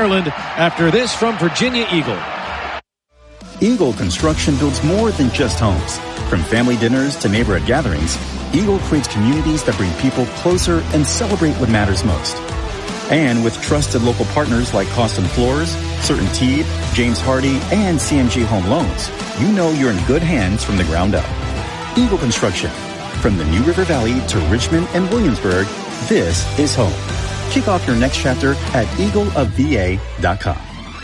Maryland after this from Virginia Eagle. Eagle Construction builds more than just homes. From family dinners to neighborhood gatherings, Eagle creates communities that bring people closer and celebrate what matters most. And with trusted local partners like Costin Floors, CertainTeed, James Hardy, and CMG Home Loans, you know you're in good hands from the ground up. Eagle Construction. From the New River Valley to Richmond and Williamsburg, this is home. Kick off your next chapter at eagleofva.com.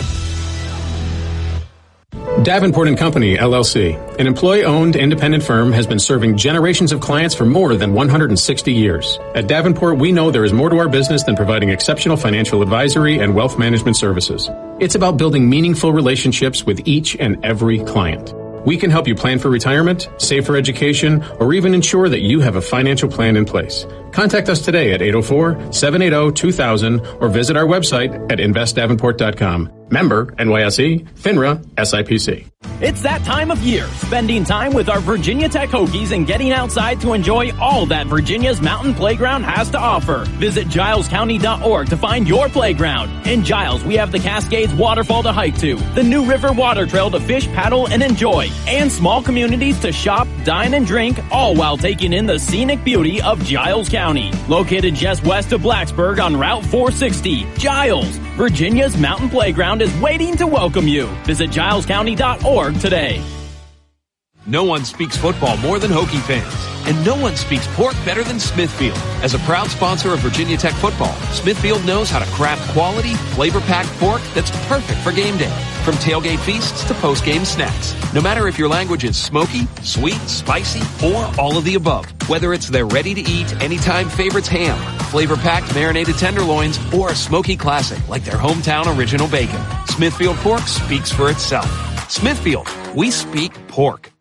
Davenport & Company, LLC, an employee-owned independent firm, has been serving generations of clients for more than 160 years. At Davenport, we know there is more to our business than providing exceptional financial advisory and wealth management services. It's about building meaningful relationships with each and every client. We can help you plan for retirement, save for education, or even ensure that you have a financial plan in place. Contact us today at 804-780-2000 or visit our website at investdavenport.com. Member NYSE, FINRA, SIPC. It's that time of year, spending time with our Virginia Tech Hokies and getting outside to enjoy all that Virginia's mountain playground has to offer. Visit gilescounty.org to find your playground. In Giles, we have the Cascades Waterfall to hike to, the New River Water Trail to fish, paddle, and enjoy, and small communities to shop, dine, and drink, all while taking in the scenic beauty of Giles County. Located just west of Blacksburg on Route 460, Giles, Virginia's mountain playground is waiting to welcome you. Visit gilescounty.org today. No one speaks football more than Hokie fans, and no one speaks pork better than Smithfield. As a proud sponsor of Virginia Tech football, Smithfield knows how to craft quality, flavor-packed pork that's perfect for game day. From tailgate feasts to post-game snacks. No matter if your language is smoky, sweet, spicy, or all of the above. Whether it's their ready-to-eat, anytime favorites ham, flavor-packed marinated tenderloins, or a smoky classic like their hometown original bacon. Smithfield pork speaks for itself. Smithfield, we speak pork.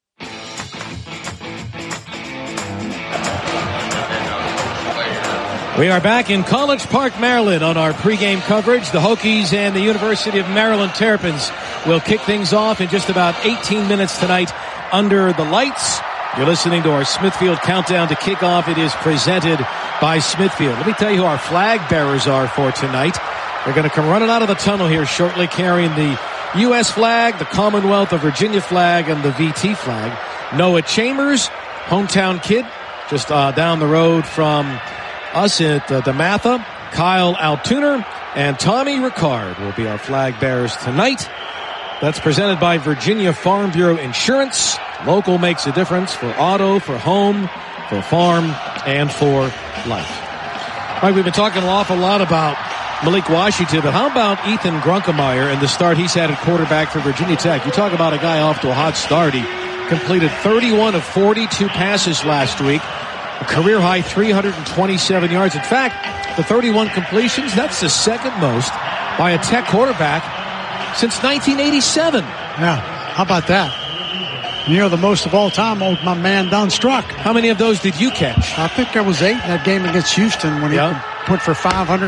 We are back in College Park, Maryland on our pregame coverage. The Hokies and the University of Maryland Terrapins will kick things off in just about 18 minutes tonight under the lights. You're listening to our Smithfield Countdown to Kickoff. It is presented by Smithfield. Let me tell you who our flag bearers are for tonight. They're going to come running out of the tunnel here shortly carrying the U.S. flag, the Commonwealth of Virginia flag, and the VT flag. Noah Chambers, hometown kid, just down the road from us at DeMatha. Kyle Altuner and Tommy Ricard will be our flag bearers tonight. That's presented by Virginia Farm Bureau Insurance. Local makes a difference for auto, for home, for farm, and for life. All right, we've been talking an awful lot about Malik Washington, but how about Ethan Grunkemeyer and the start he's had at quarterback for Virginia Tech? You talk about a guy off to a hot start. He completed 31 of 42 passes last week. A career-high 327 yards. In fact, the 31 completions, that's the second most by a Tech quarterback since 1987. Yeah, how about that? You know, the most of all time, my man Don Struck. How many of those did you catch? I think there was 8 in that game against Houston when he put for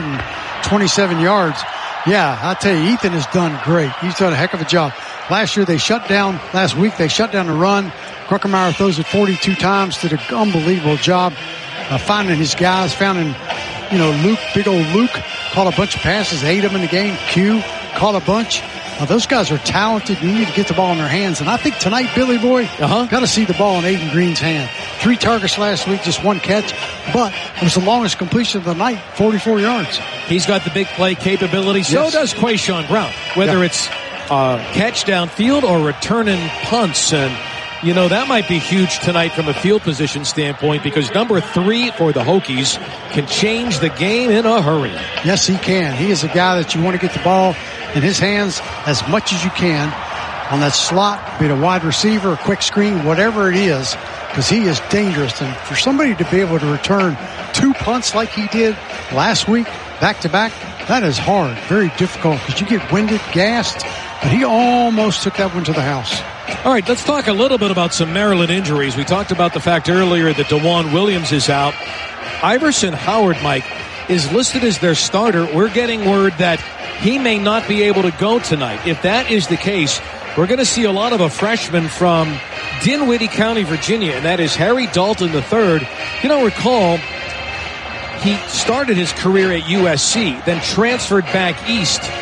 527 yards. Yeah, I tell you, Ethan has done great. He's done a heck of a job. Last week they shut down the run. Grunkemeyer throws it 42 times, did an unbelievable job finding his guys, Luke, big old Luke, caught a bunch of passes, 8 of them in the game. Q caught a bunch. Those guys are talented. You need to get the ball in their hands. And I think tonight, Billy Boy, got to see the ball in Aiden Green's hand. 3 targets last week, just 1 catch. But it was the longest completion of the night, 44 yards. He's got the big play capability. So does Quayshawn Brown, whether it's catch downfield or returning punts. And, you know, that might be huge tonight from a field position standpoint because number 3 for the Hokies can change the game in a hurry. Yes, he can. He is a guy that you want to get the ball in his hands as much as you can on that slot, be it a wide receiver, a quick screen, whatever it is, because he is dangerous. And for somebody to be able to return 2 punts like he did last week, back-to-back, that is hard, very difficult because you get winded, gassed, but he almost took that one to the house. All right, let's talk a little bit about some Maryland injuries. We talked about the fact earlier that DeJuan Williams is out. Iverson Howard, Mike, is listed as their starter. We're getting word that he may not be able to go tonight. If that is the case, we're going to see a lot of a freshman from Dinwiddie County, Virginia, and that is Harry Dalton III. You know, recall, he started his career at USC, then transferred back east